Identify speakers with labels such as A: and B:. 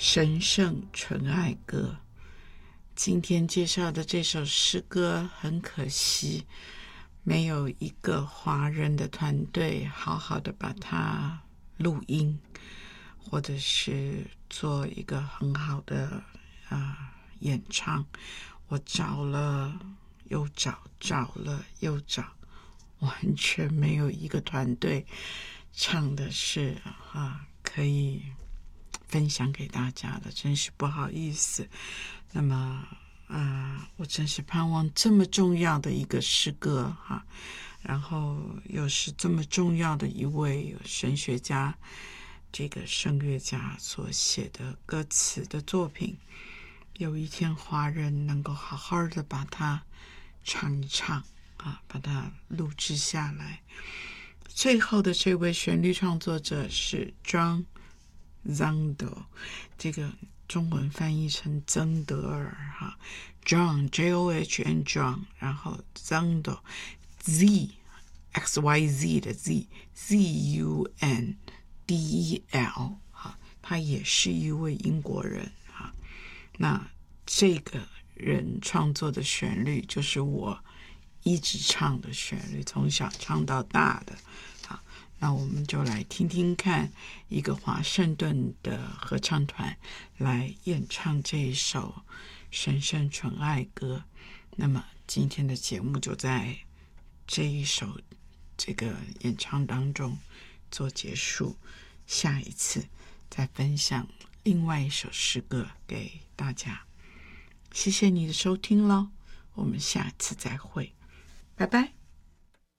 A: 神圣纯爱歌。今天介绍的这首诗歌很可惜没有一个华人的团队好好的把它录音，或者是做一个很好的演唱。我找了又找，找了又找，完全没有一个团队唱的是可以分享给大家的，真是不好意思。那么我真是盼望这么重要的一个诗歌然后又是这么重要的一位神学家，这个声乐家所写的歌词的作品，有一天华人能够好好的把它唱一唱把它录制下来。最后的这位旋律创作者是 John Zundel， 这个中文翻译成曾德尔John John John， 然后 Zundel Z XYZ 的 Z ZUNDEL 他也是一位英国人那这个人创作的旋律就是我一直唱的旋律，从小唱到大的那我们就来听听看一个华盛顿的合唱团来演唱这一首神圣纯爱歌。那么今天的节目就在这一首这个演唱当中做结束，下一次再分享另外一首诗歌给大家。谢谢你的收听咯，我们下次再会，拜拜。